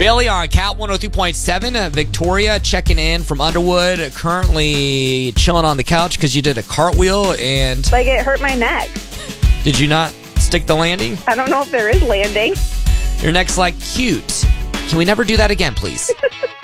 Bailey on Cat 102.7. Victoria checking in from Underwood. Currently chilling on the couch because you did a cartwheel and... Like, it hurt my neck. Did you not stick the landing? I don't know if there is landing. Your neck's like, cute. Can we never do that again, please?